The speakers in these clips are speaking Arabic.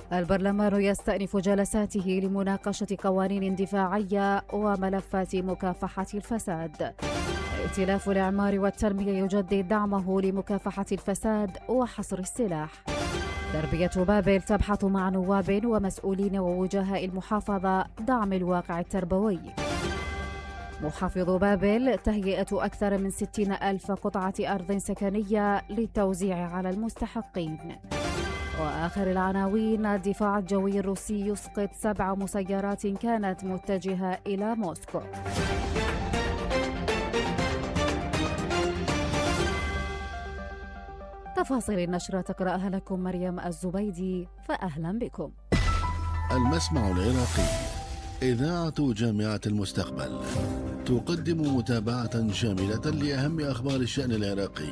البرلمان يستأنف جلساته لمناقشة قوانين دفاعية وملفات مكافحة الفساد. ائتلاف الإعمار والتنمية يجدد دعمه لمكافحة الفساد وحصر السلاح. تربية بابل تبحث مع نواب ومسؤولين ووجهاء المحافظة دعم الواقع التربوي. محافظ بابل تهيئة أكثر من 60,000 قطعة أرض سكنية للتوزيع على المستحقين. وآخر العناوين: الدفاع الجوي الروسي يسقط 7 مسيرات كانت متجهة إلى موسكو. تفاصيل النشرة تقرأها لكم مريم الزبيدي، فأهلا بكم. المسمع العراقي، إذاعة جامعة المستقبل، تقدم متابعة شاملة لأهم أخبار الشأن العراقي.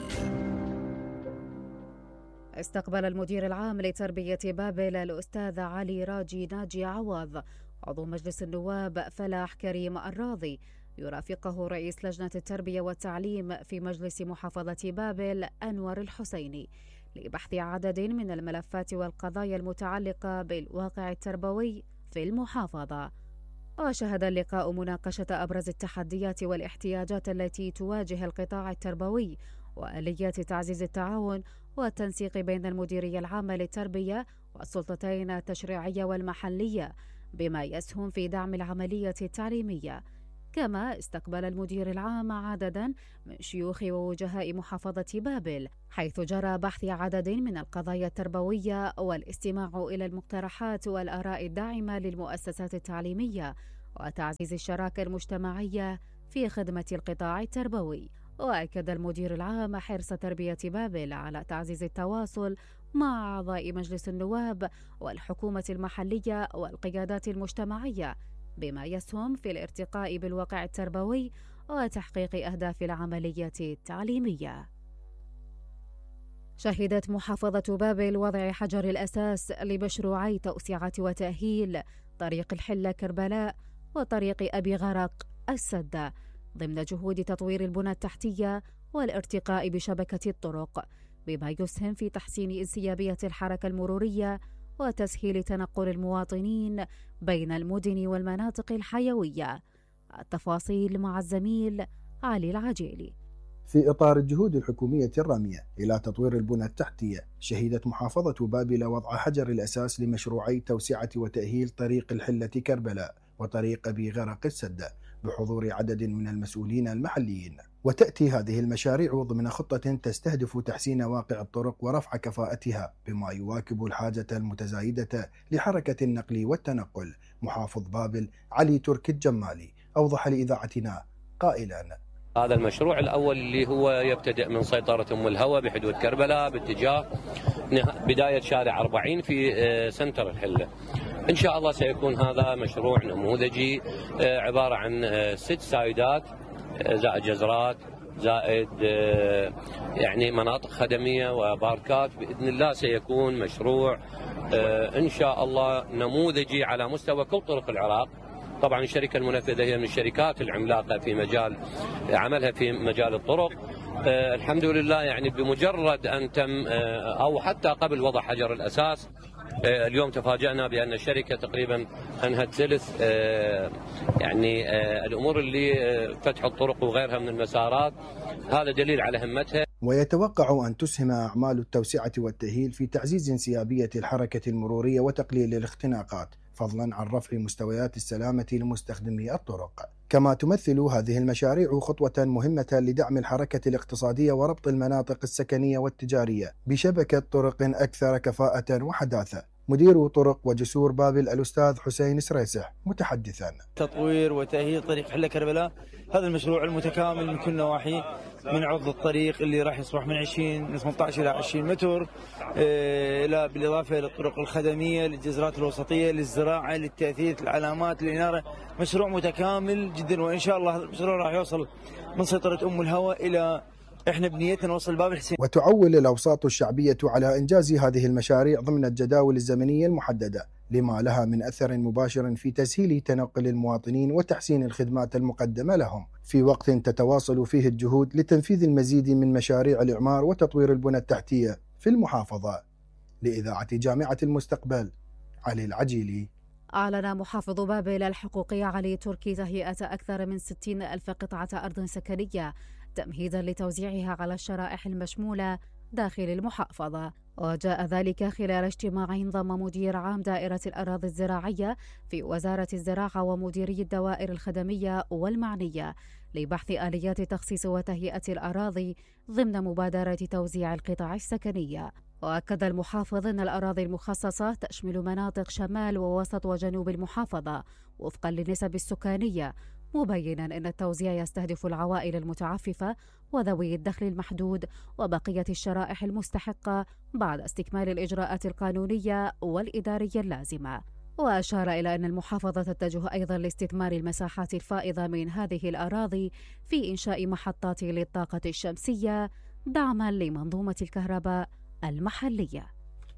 استقبل المدير العام لتربية بابل الأستاذ علي راجي ناجي عوض عضو مجلس النواب فلاح كريم الراضي، يرافقه رئيس لجنة التربية والتعليم في مجلس محافظة بابل أنور الحسيني لبحث عدد من الملفات والقضايا المتعلقة بالواقع التربوي في المحافظة. وشهد اللقاء مناقشة أبرز التحديات والاحتياجات التي تواجه القطاع التربوي وآليات تعزيز التعاون والتنسيق بين المديرية العامة للتربية والسلطتين التشريعية والمحلية بما يسهم في دعم العملية التعليمية. كما استقبل المدير العام عددا من شيوخ ووجهاء محافظة بابل، حيث جرى بحث عدد من القضايا التربوية والاستماع إلى المقترحات والآراء الداعمة للمؤسسات التعليمية وتعزيز الشراكة المجتمعية في خدمة القطاع التربوي. وأكد المدير العام حرص تربية بابل على تعزيز التواصل مع أعضاء مجلس النواب والحكومة المحلية والقيادات المجتمعية بما يسهم في الارتقاء بالواقع التربوي وتحقيق أهداف العملية التعليمية. شهدت محافظة بابل وضع حجر الأساس لمشروعي توسعة وتأهيل طريق الحلة كربلاء وطريق أبي غرق السدة ضمن جهود تطوير البنى التحتية والارتقاء بشبكة الطرق بما يسهم في تحسين انسيابية الحركة المرورية وتسهيل تنقل المواطنين بين المدن والمناطق الحيوية. التفاصيل مع الزميل علي العجيلي. في إطار الجهود الحكومية الرامية إلى تطوير البنى التحتية، شهدت محافظة بابل وضع حجر الأساس لمشروعي توسعة وتأهيل طريق الحلة كربلاء وطريق أبي غرق السدة بحضور عدد من المسؤولين المحليين. وتأتي هذه المشاريع ضمن خطة تستهدف تحسين واقع الطرق ورفع كفاءتها بما يواكب الحاجة المتزايدة لحركة النقل والتنقل. محافظ بابل علي تركي الجمالي أوضح لإذاعتنا قائلا: هذا المشروع الأول اللي هو يبتدئ من سيطرة أم الهوى بحدود كربلاء باتجاه بداية شارع 40 في سنتر الحلة. إن شاء الله سيكون هذا مشروع نموذجي عبارة عن 6 سايدات زائد جزرات زائد يعني مناطق خدمية وباركات. بإذن الله سيكون مشروع إن شاء الله نموذجي على مستوى كل طرق العراق. طبعا الشركة المنفذة هي من الشركات العملاقة في مجال عملها في مجال الطرق. الحمد لله يعني بمجرد أن تم أو حتى قبل وضع حجر الأساس اليوم تفاجأنا بأن الشركة تقريبا أنهت ثلث يعني الأمور اللي فتح الطرق وغيرها من المسارات. هذا دليل على همتها. ويتوقع أن تسهم أعمال التوسعة والتأهيل في تعزيز انسيابية الحركة المرورية وتقليل الاختناقات، فضلا عن رفع مستويات السلامة لمستخدمي الطرق. كما تمثل هذه المشاريع خطوة مهمة لدعم الحركة الاقتصادية وربط المناطق السكنية والتجارية بشبكة طرق أكثر كفاءة وحداثة. مدير طرق وجسور بابل الأستاذ حسين سريسح متحدثا: تطوير وتأهيل طريق حلة كربلاء، هذا المشروع المتكامل من كل نواحي، من عرض الطريق اللي راح يصبح من 18 إلى 20 متر، إلى بالإضافة للطرق الخدمية، للجزرات الوسطية، للزراعة، للتأثيث، العلامات، الإنارة. مشروع متكامل جدا، وإن شاء الله هذا المشروع راح يوصل من سيطرة أم الهوى إلى احنا بنيتنا نوصل باب الحسين. وتعول الأوساط الشعبية على إنجاز هذه المشاريع ضمن الجداول الزمنية المحددة لما لها من أثر مباشر في تسهيل تنقل المواطنين وتحسين الخدمات المقدمة لهم، في وقت تتواصل فيه الجهود لتنفيذ المزيد من مشاريع الإعمار وتطوير البنى التحتية في المحافظة. لإذاعة جامعة المستقبل، علي العجيلي. أعلن محافظ بابل الحقوقي علي تركي تهيئة أكثر من 60,000 قطعة أرض سكنية تمهيدا لتوزيعها على الشرائح المشمولة داخل المحافظة، وجاء ذلك خلال اجتماع ضم مدير عام دائرة الأراضي الزراعية في وزارة الزراعة ومديري الدوائر الخدمية والمعنية لبحث آليات تخصيص وتهيئة الأراضي ضمن مبادرة توزيع القطع السكنية. وأكد المحافظ أن الأراضي المخصصة تشمل مناطق شمال ووسط وجنوب المحافظة وفقا للنسب السكانية، مبينا أن التوزيع يستهدف العوائل المتعففة وذوي الدخل المحدود وبقية الشرائح المستحقة بعد استكمال الإجراءات القانونية والإدارية اللازمة. وأشار إلى أن المحافظة تتجه أيضا لاستثمار المساحات الفائضة من هذه الأراضي في إنشاء محطات للطاقة الشمسية دعما لمنظومة الكهرباء المحلية.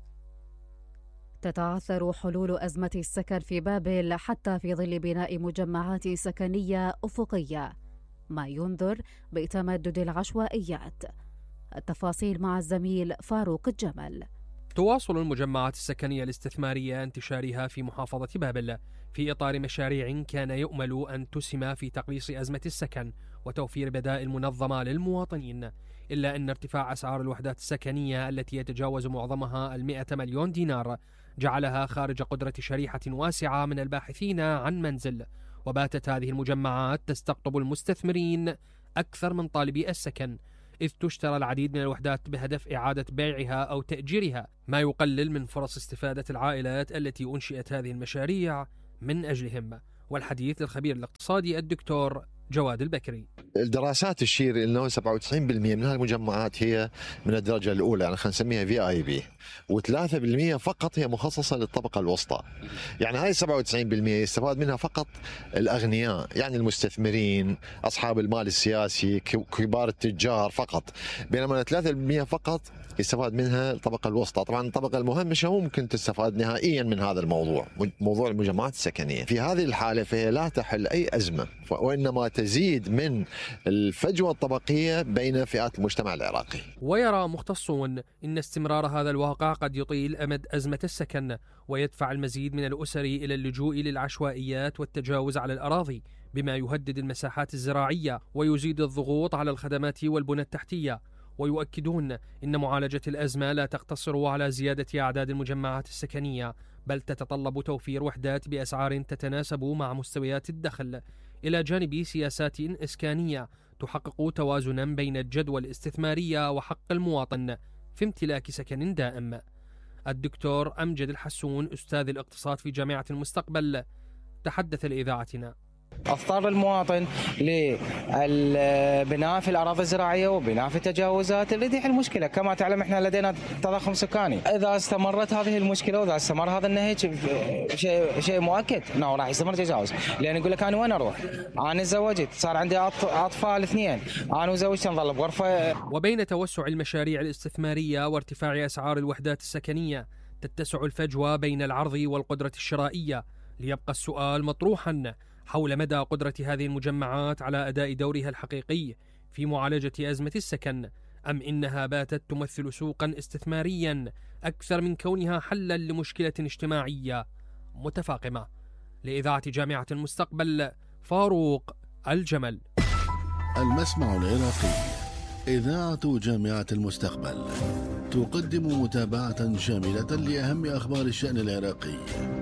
تتعثر حلول أزمة السكن في بابل حتى في ظل بناء مجمعات سكنية أفقية، ما ينذر بتمدد العشوائيات. التفاصيل مع الزميل فاروق الجمل. تواصل المجمعات السكنية الاستثمارية انتشارها في محافظة بابل في إطار مشاريع كان يؤمل أن تسهم في تقليص أزمة السكن وتوفير بدائل منظمة للمواطنين، إلا أن ارتفاع أسعار الوحدات السكنية التي يتجاوز معظمها 100 مليون دينار جعلها خارج قدرة شريحة واسعة من الباحثين عن منزل، وباتت هذه المجمعات تستقطب المستثمرين أكثر من طالبي السكن، إذ تشترى العديد من الوحدات بهدف إعادة بيعها أو تأجيرها، ما يقلل من فرص استفادة العائلات التي أنشئت هذه المشاريع من أجلهم. والحديث للخبير الاقتصادي الدكتور جواد البكري. الدراسات تشير انه 97% من هالمجمعات هي من الدرجه الاولى، يعني خلينا نسميها VIP، و3% فقط هي مخصصه للطبقه الوسطى. يعني هاي 97% يستفاد منها فقط الاغنياء، يعني المستثمرين، اصحاب المال السياسي، كبار التجار فقط، بينما 3% فقط يستفاد منها الطبقه الوسطى. طبعا الطبقه المهمشه ممكن تستفاد نهائيا من هذا الموضوع، موضوع المجمعات السكنيه. في هذه الحاله فهي لا تحل اي ازمه، وانما تزيد من الفجوه الطبقيه بين فئات المجتمع العراقي. ويرى مختصون ان استمرار هذا الواقع قد يطيل امد ازمه السكن ويدفع المزيد من الاسر الى اللجوء للعشوائيات والتجاوز على الاراضي، بما يهدد المساحات الزراعيه ويزيد الضغوط على الخدمات والبنى التحتيه. ويؤكدون إن معالجة الأزمة لا تقتصر على زيادة أعداد المجمعات السكنية، بل تتطلب توفير وحدات بأسعار تتناسب مع مستويات الدخل، إلى جانب سياسات إسكانية تحقق توازنا بين الجدوى الاستثمارية وحق المواطن في امتلاك سكن دائم. الدكتور أمجد الحسون أستاذ الاقتصاد في جامعة المستقبل تحدث لإذاعتنا. اضطر المواطن للبناء في الأراضي الزراعية وبناء في التجاوزات اللي تحل المشكلة. كما تعلم احنا لدينا تضخم سكاني، إذا استمرت هذه المشكلة وإذا استمر هذا النهج شيء مؤكد أنه راح يستمر تجاوز، لأن يقول لك أنا وين أروح؟ أنا تزوجت، صار عندي أطفال 2، أنا وزوجتي نظل بغرفة. وبين توسع المشاريع الاستثمارية وارتفاع أسعار الوحدات السكنية تتسع الفجوة بين العرض والقدرة الشرائية، ليبقى السؤال مطروحا حول مدى قدرة هذه المجمعات على أداء دورها الحقيقي في معالجة أزمة السكن، أم إنها باتت تمثل سوقا استثماريا أكثر من كونها حلا لمشكلة اجتماعية متفاقمة. لإذاعة جامعة المستقبل فاروق الجمل. المسمع العراقي، إذاعة جامعة المستقبل، تقدم متابعة شاملة لأهم أخبار الشأن العراقي.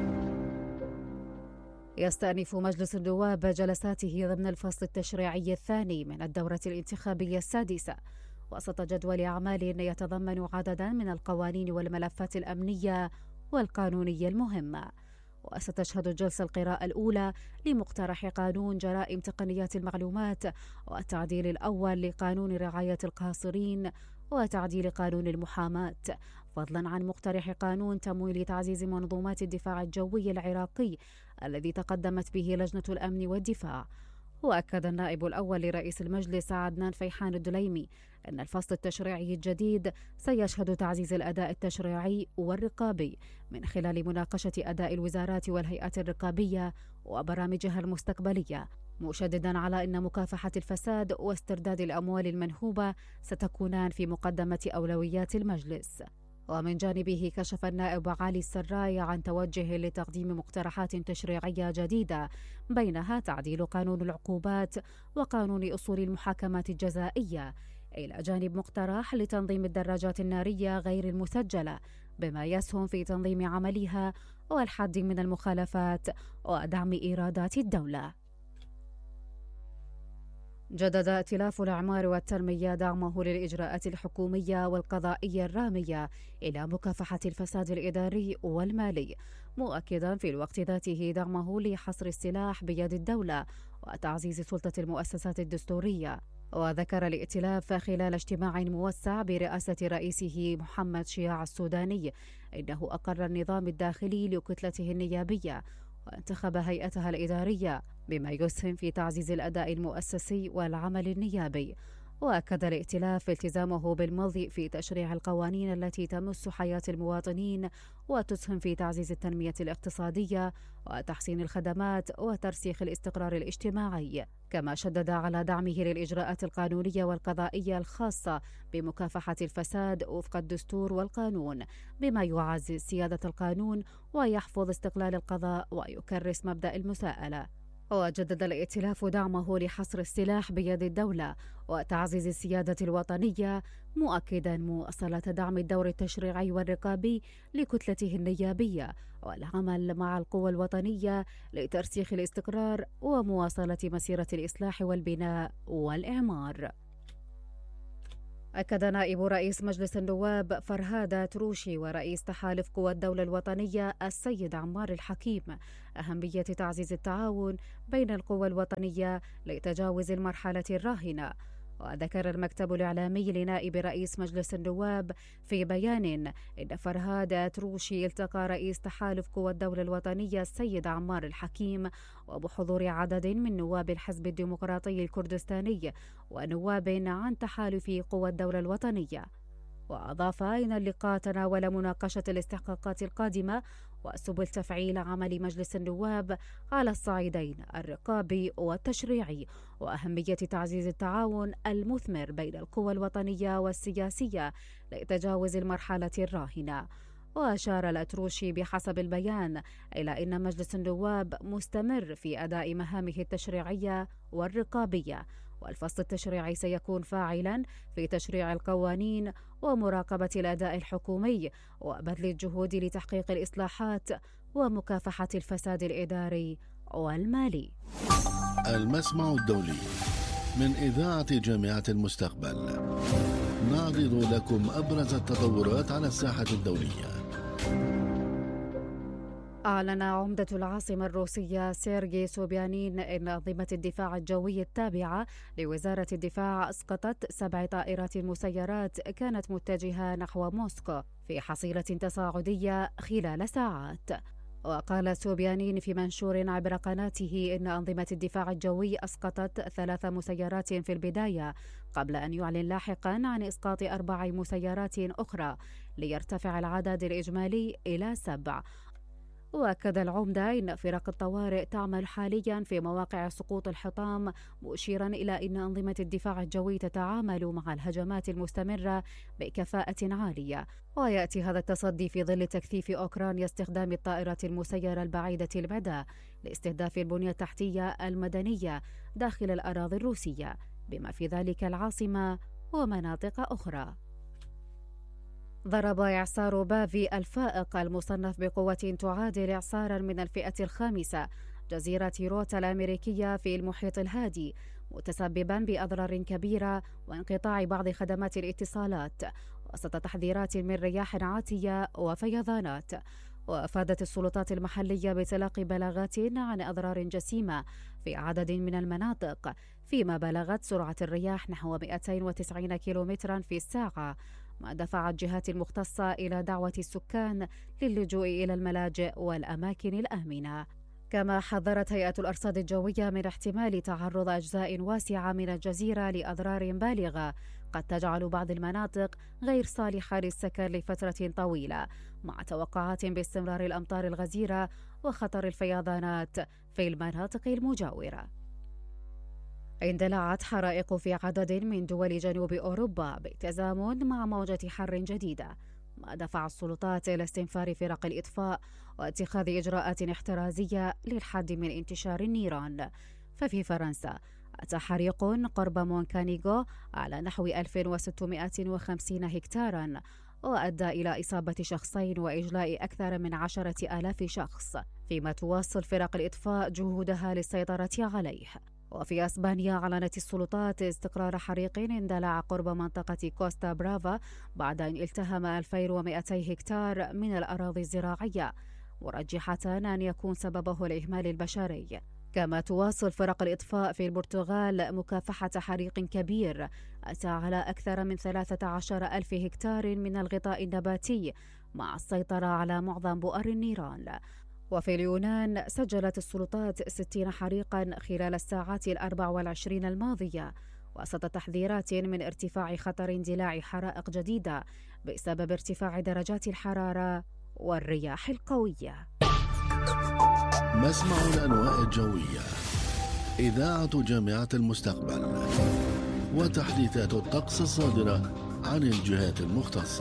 يستأنف مجلس النواب جلساته ضمن الفصل التشريعي الثاني من الدورة الانتخابية السادسة وسط جدول أعمال يتضمن عددا من القوانين والملفات الأمنية والقانونية المهمة. وستشهد الجلسة القراءة الأولى لمقترح قانون جرائم تقنيات المعلومات، والتعديل الأول لقانون رعاية القاصرين، وتعديل قانون المحاماة، فضلا عن مقترح قانون تمويل تعزيز منظومات الدفاع الجوي العراقي الذي تقدمت به لجنة الأمن والدفاع. وأكد النائب الأول لرئيس المجلس عدنان فيحان الدليمي أن الفصل التشريعي الجديد سيشهد تعزيز الأداء التشريعي والرقابي من خلال مناقشة أداء الوزارات والهيئات الرقابية وبرامجها المستقبلية، مشددا على أن مكافحة الفساد واسترداد الأموال المنهوبة ستكونان في مقدمة أولويات المجلس. ومن جانبه كشف النائب علي السراي عن توجه لتقديم مقترحات تشريعية جديدة، بينها تعديل قانون العقوبات وقانون أصول المحاكمات الجزائية، إلى جانب مقترح لتنظيم الدراجات النارية غير المسجلة بما يسهم في تنظيم عملها والحد من المخالفات ودعم إيرادات الدولة. جدد ائتلاف الإعمار والتنمية دعمه للإجراءات الحكومية والقضائية الرامية إلى مكافحة الفساد الإداري والمالي، مؤكدا في الوقت ذاته دعمه لحصر السلاح بيد الدولة وتعزيز سلطة المؤسسات الدستورية. وذكر الائتلاف خلال اجتماع موسع برئاسة رئيسه محمد شياع السوداني إنه أقر النظام الداخلي لكتلته النيابية وانتخب هيئتها الإدارية بما يسهم في تعزيز الأداء المؤسسي والعمل النيابي. وأكد الائتلاف التزامه بالمضي في تشريع القوانين التي تمس حياة المواطنين وتسهم في تعزيز التنمية الاقتصادية وتحسين الخدمات وترسيخ الاستقرار الاجتماعي، كما شدد على دعمه للإجراءات القانونية والقضائية الخاصة بمكافحة الفساد وفق الدستور والقانون بما يعزز سيادة القانون ويحفظ استقلال القضاء ويكرس مبدأ المساءلة. وجدد الائتلاف دعمه لحصر السلاح بيد الدولة وتعزيز السيادة الوطنية، مؤكدا مواصلة دعم الدور التشريعي والرقابي لكتلته النيابية والعمل مع القوى الوطنية لترسيخ الاستقرار ومواصلة مسيرة الإصلاح والبناء والإعمار. أكد نائب رئيس مجلس النواب فرهاد تروشي ورئيس تحالف قوى الدولة الوطنية السيد عمار الحكيم أهمية تعزيز التعاون بين القوى الوطنية لتجاوز المرحلة الراهنة. وذكر المكتب الإعلامي لنائب رئيس مجلس النواب في بيان إن فرهاد تروشي التقى رئيس تحالف قوى الدولة الوطنية السيد عمار الحكيم وبحضور عدد من نواب الحزب الديمقراطي الكردستاني ونواب عن تحالف قوى الدولة الوطنية. وأضاف إن اللقاء تناول مناقشة الاستحقاقات القادمة وسبل تفعيل عمل مجلس النواب على الصعيدين الرقابي والتشريعي وأهمية تعزيز التعاون المثمر بين القوى الوطنية والسياسية لتجاوز المرحلة الراهنة. وأشار الأتروشي بحسب البيان إلى أن مجلس النواب مستمر في أداء مهامه التشريعية والرقابية، والفصل التشريعي سيكون فاعلا في تشريع القوانين ومراقبة الأداء الحكومي وبذل الجهود لتحقيق الإصلاحات ومكافحة الفساد الإداري والمالي. المسمع الدولي من إذاعة جامعة المستقبل، نعرض لكم أبرز التطورات على الساحة الدولية. أعلن عمدة العاصمة الروسية سيرجي سوبيانين أن أنظمة الدفاع الجوي التابعة لوزارة الدفاع أسقطت 7 طائرات مسيرات كانت متجهة نحو موسكو في حصيلة تصاعدية خلال ساعات. وقال سوبيانين في منشور عبر قناته إن أنظمة الدفاع الجوي أسقطت 3 مسيرات في البداية قبل أن يعلن لاحقا عن إسقاط 4 مسيرات أخرى ليرتفع العدد الإجمالي إلى 7. وأكد العمدة أن فرق الطوارئ تعمل حاليا في مواقع سقوط الحطام، مشيرا إلى أن أنظمة الدفاع الجوي تتعامل مع الهجمات المستمرة بكفاءة عالية. ويأتي هذا التصدي في ظل تكثيف أوكرانيا استخدام الطائرات المسيرة البعيدة المدى لاستهداف البنية التحتية المدنية داخل الأراضي الروسية بما في ذلك العاصمة ومناطق أخرى. ضرب إعصار بافي الفائق المصنف بقوة تعادل إعصارا من الفئة 5 جزيرة روتا الأمريكية في المحيط الهادي، متسببا بأضرار كبيرة وانقطاع بعض خدمات الاتصالات وسط تحذيرات من رياح عاتية وفيضانات. وأفادت السلطات المحلية بتلقي بلاغات عن أضرار جسيمة في عدد من المناطق، فيما بلغت سرعة الرياح نحو 290 كيلومترا في الساعة، ما دفع الجهات المختصة إلى دعوة السكان للجوء إلى الملاجئ والأماكن الآمنة. كما حذرت هيئة الأرصاد الجوية من احتمال تعرض أجزاء واسعة من الجزيرة لأضرار بالغة قد تجعل بعض المناطق غير صالحة للسكن لفترة طويلة، مع توقعات باستمرار الأمطار الغزيرة وخطر الفيضانات في المناطق المجاورة. اندلعت حرائق في عدد من دول جنوب أوروبا بالتزامن مع موجة حر جديدة، ما دفع السلطات إلى استنفار فرق الإطفاء واتخاذ إجراءات احترازية للحد من انتشار النيران. ففي فرنسا أتى حريق قرب مونكانيغو على نحو 1650 هكتارا وأدى إلى إصابة شخصين وإجلاء أكثر من 10,000 شخص، فيما تواصل فرق الإطفاء جهودها للسيطرة عليه. وفي أسبانيا أعلنت السلطات استقرار حريق اندلع قرب منطقة كوستا برافا بعد أن التهم 2200 هكتار من الأراضي الزراعية، مرجحة أن يكون سببه الإهمال البشري. كما تواصل فرق الإطفاء في البرتغال مكافحة حريق كبير أتى على أكثر من 13,000 هكتار من الغطاء النباتي مع السيطرة على معظم بؤر النيران. وفي اليونان سجلت السلطات 60 حريقا خلال الساعات 24 الماضية، وسط تحذيرات من ارتفاع خطر اندلاع حرائق جديدة بسبب ارتفاع درجات الحرارة والرياح القوية. مسمع الأنواء الجوية، إذاعة جامعة المستقبل، وتحديثات الطقس الصادرة عن الجهات المختصة.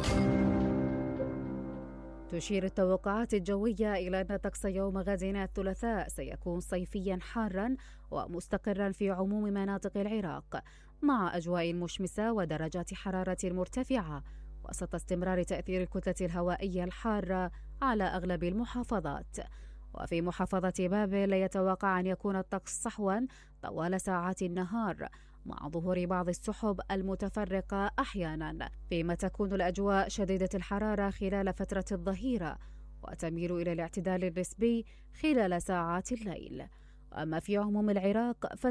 تشير التوقعات الجوية إلى أن طقس يوم غد الثلاثاء سيكون صيفيا حارا ومستقرا في عموم مناطق العراق، مع أجواء مشمسة ودرجات حرارة مرتفعة، وسط استمرار تأثير الكتلة الهوائية الحارة على أغلب المحافظات. وفي محافظة بابل يتوقع أن يكون الطقس صحوا طوال ساعات النهار، مع ظهور بعض السحب المتفرقة أحيانا، فيما تكون الأجواء شديدة الحرارة خلال فترة الظهيرة وتميل إلى الاعتدال النسبي خلال ساعات الليل. أما في عموم العراق